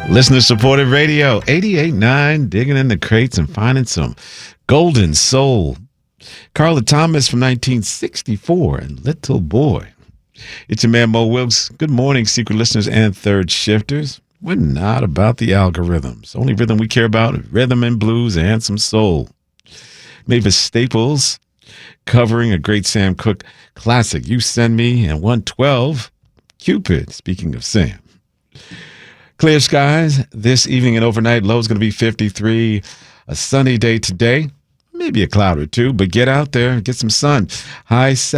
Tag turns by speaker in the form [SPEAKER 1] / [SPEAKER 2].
[SPEAKER 1] Listener supported radio, 88.9, digging in the crates and finding some golden soul. Carla Thomas from 1964 and Little Boy. It's your man Mo Wilkes. Good morning, secret listeners and third shifters. We're not about the algorithms. Only rhythm we care about is rhythm and blues and some soul. Mavis Staples covering a great Sam Cooke classic, You Send Me, and 112, Cupid, speaking of Sam. Clear skies this evening and overnight. Low is going to be 53. A sunny day today. Maybe a cloud or two, but get out there and get some sun. High